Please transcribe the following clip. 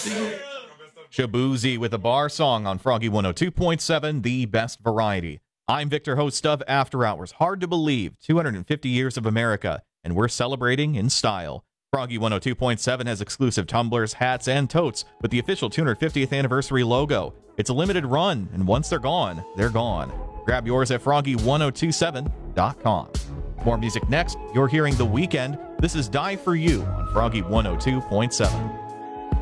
Shabuzi with a bar song on Froggy 102.7, the best variety. I'm Victor, host of After Hours. Hard to believe, 250 years of America, and we're celebrating in style. Froggy 102.7 has exclusive tumblers, hats, and totes with the official 250th anniversary logo. It's a limited run, and once they're gone, they're gone. Grab yours at froggy1027.com. More music next. You're hearing The Weeknd. This is Die For You on Froggy 102.7.